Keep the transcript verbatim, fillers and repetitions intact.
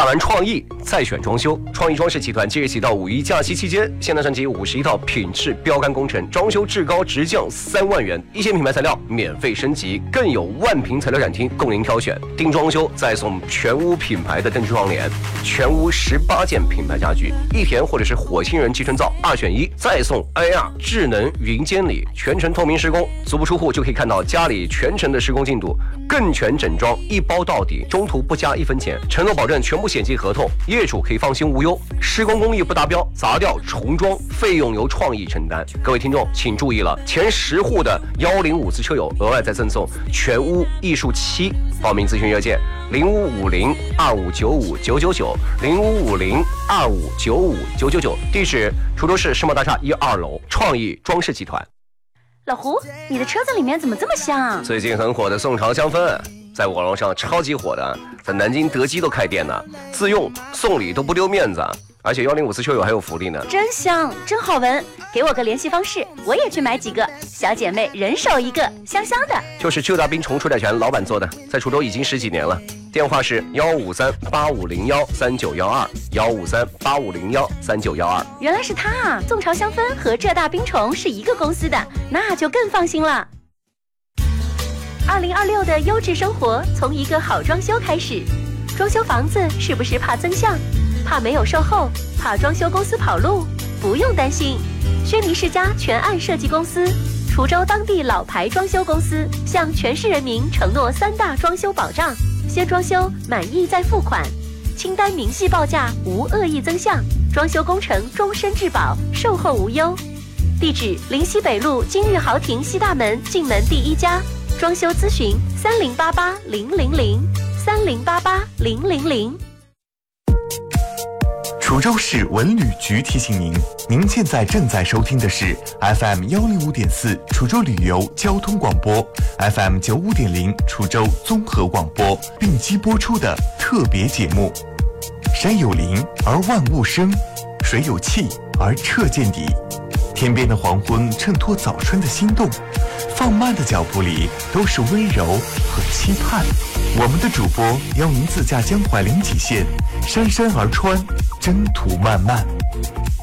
看完创意再选装修。创意装饰集团即日起到五一假期期间，现代升级五十一套品质标杆工程，装修至高直降三万元，一线品牌材料免费升级，更有万平材料展厅供您挑选。定装修再送全屋品牌的灯具窗帘，全屋十八件品牌家具，一田或者是火星人集成灶二选一，再送 A R 智能云监理，全程透明施工，足不出户就可以看到家里全程的施工进度，更全整装一包到底，中途不加一分钱，承诺保证全部险金合同，业主可以放心无忧。施工工艺不达标，砸掉重装费用由创意承担。各位听众请注意了，前十户的幺零五次车友额外再赠送全屋艺术漆。报名咨询热线零五五零二五九五九九九零五五零二五九五九九九，地址滁州市世贸大厦一二楼，创意装饰集团。 老胡，你的车子里面怎么这么香啊？ 最近很火的宋朝香氛，在网络上超级火的，在南京德基都开店呢，自用送礼都不丢面子，而且幺零五次车友还有福利呢。 真香，真好闻，给我个联系方式，我也去买几个，小姐妹人手一个，香香的。 就是浙大冰虫除甲醛老板做的，在滁州已经十几年了。电话是幺五三八五零幺三九幺二幺五三八五零幺三九幺二。 原来是他啊！宋朝香氛和浙大冰虫是一个公司的，那就更放心了。二零二六的优质生活从一个好装修开始。装修房子是不是怕增项？怕没有售后？怕装修公司跑路？不用担心，轩尼世家全案设计公司，滁州当地老牌装修公司，向全市人民承诺三大装修保障：先装修满意再付款，清单明细报价无恶意增项，装修工程终身质保，售后无忧。地址：临西北路金玉豪庭西大门进门第一家。装修咨询三零八八零零零三零八八零零零。 滁州市文旅局提醒您，您现在正在收听的是 F M 幺零五点四滁州旅游交通广播 ，F M 九五点零滁州综合广播并机播出的特别节目。山有灵而万物生，水有气而彻见底。天边的黄昏衬托早春的心动，放慢的脚步里都是温柔和期盼。我们的主播邀您自驾江淮临济县，姗姗而川，征途漫漫。